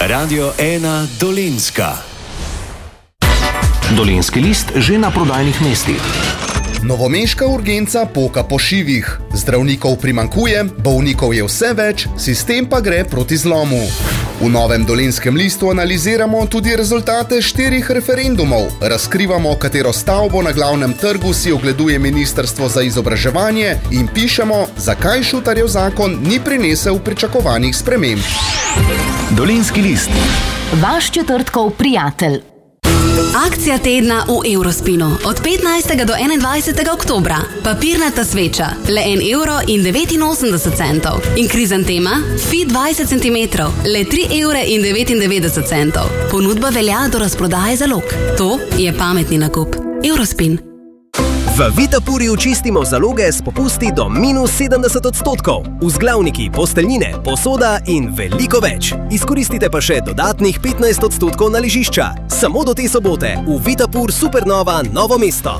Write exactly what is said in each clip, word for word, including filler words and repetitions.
Radio ena Dolenjska. Dolenjski list že na prodajnih mestih. Novomeška urgenca poka po šivih. Zdravnikov primanjkuje, bolnikov je vse več, sistem pa gre proti zlomu. V Novem Dolenjskem listu analiziramo tudi rezultate štirih referendumov, razkrivamo, katero stavbo na glavnem trgu si ogleduje Ministrstvo za izobraževanje in pišemo, zakaj Šutarjev zakon ni prinesel pričakovanih sprememb. Dolenjski list. Vaš četrtkov prijatelj. Akcija tedna v Eurospinu od petnajstega do enaindvajsetega oktobra. Papirnata sveča, le en evro in devetinosemdeset centov. In krizantema, fi dvajset centimetrov, le tri evre in devetindevetdeset centov. Ponudba velja do razprodaje zalog. To je pametni nakup. Eurospin. V Vitapurju čistimo zaloge s popusti do minus sedemdeset odstotkov. Vzglavniki, posteljnine, posoda in veliko več. Izkoristite pa še dodatnih petnajst odstotkov na ležišča. Samo do te sobote v Vitapur Supernova Novo mesto.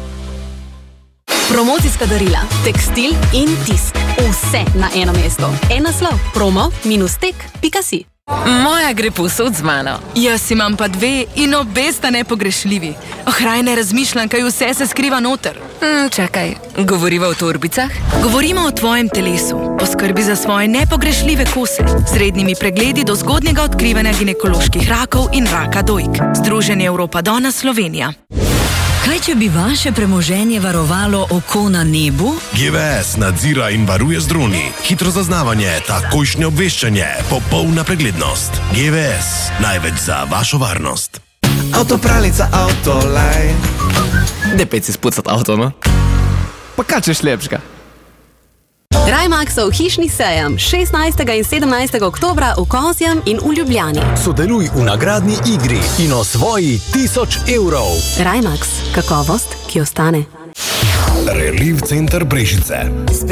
Promocijska darila, tekstil in tisk. Vse na eno mesto. En naslov. Promo minus tek pika si. Moja gre povsod z mano. Jaz imam pa dve in obe sta nepogrešljivi. Ohraj ne razmišljam, kaj vse se skriva noter. Hmm, čakaj, govoriva o torbicah? Govorimo o tvojem telesu. Poskrbi za svoje nepogrešljive kose. S rednimi pregledi do zgodnjega odkrivanja ginekoloških rakov in raka dojk. Združenje Evropa Dona Slovenija. Kaj, če bi vaše premoženje varovalo oko na nebu? G V S nadzira in varuje z droni. Hitro zaznavanje, takojšnje obveščanje, popolna preglednost. G V S, največ za vašo varnost. Avtopralica Autoline. Daj pet si spucat avto, no? Pa kaj češ lepška? Rajmaksov hišni sejem šestnajstega in sedemnajstega oktobra v Kozjem in v Ljubljani. Sodeluj v nagradni igri in osvoji tisoč evrov. Rajmaks, kakovost, ki ostane. Relief center Brežice.